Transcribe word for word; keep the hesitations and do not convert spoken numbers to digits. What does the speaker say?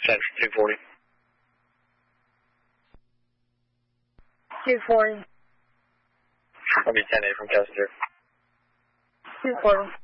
Central two forty. two forty. I'll be ten eight from Kessinger. two forty.